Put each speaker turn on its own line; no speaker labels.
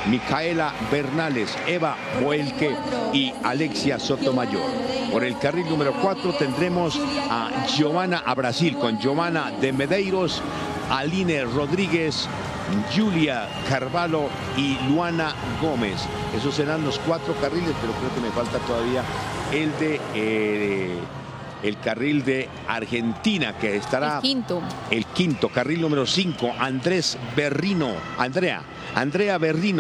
Micaela Bernales, Eva Boelque y Alexia Sotomayor. Por el carril número 4 tendremos a Brasil con Giovanna de Medeiros, Aline Rodríguez, Julia Carvalho y Luana Gómez. Esos serán los 4 carriles, pero creo que me falta todavía el carril de Argentina, que estará el quinto carril número 5, Andrea Berrino.